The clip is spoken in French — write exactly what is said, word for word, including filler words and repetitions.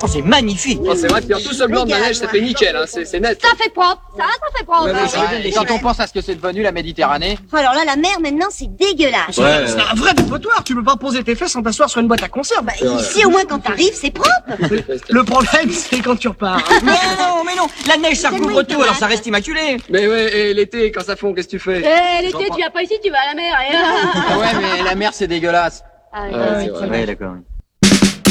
Oh, c'est magnifique. Oh, c'est vrai, puis en tout ce blanc de la neige, ça fait nickel, hein. c'est net. Ça fait propre, ça, ça fait propre. Ouais, ouais, Ah, ouais. Et quand on pense à ce que c'est devenu la Méditerranée. alors là, la mer, maintenant, c'est dégueulasse. Ouais, c'est un vrai dépotoir, tu peux pas poser tes fesses sans t'asseoir sur une boîte à conserve. Bah, ici, au moins, quand t'arrives, c'est propre. Le problème, c'est quand tu repars. Mais non, mais non, la neige ça recouvre tout, alors ça reste immaculé. Mais ouais, et l'été, quand ça fond, qu'est-ce que tu fais? Eh, l'été, tu viens pas ici, tu vas à la mer. Ah ouais, mais la mer c'est dégueulasse. Ah, Ouais, c'est c'est vrai. vrai. Ouais, d'accord.